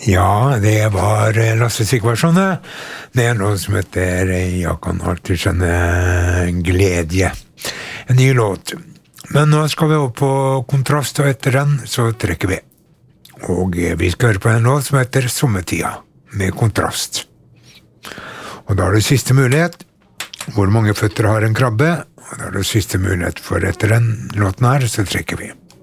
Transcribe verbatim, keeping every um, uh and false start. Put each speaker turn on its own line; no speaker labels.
Ja, det var Lasse Sigvardsson. Det er noe som heter Jeg kan alltid skjønne gledje. En ny låt. Men nå skal vi opp på kontrast, og etter den så trekker vi. Og vi skal høre på en låt som heter Sommertida, med kontrast. Og da er det siste mulighet. Hvor mange føtter har en krabbe? Og da er det siste mulighet, for etter den låten her så trekker vi.